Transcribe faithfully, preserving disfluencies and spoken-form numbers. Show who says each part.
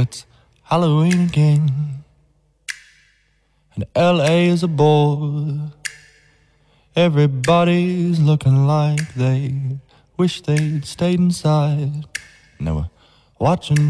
Speaker 1: it's Halloween again, and L A is a bore. Everybody's looking like they wish they'd stayed inside. And they were watching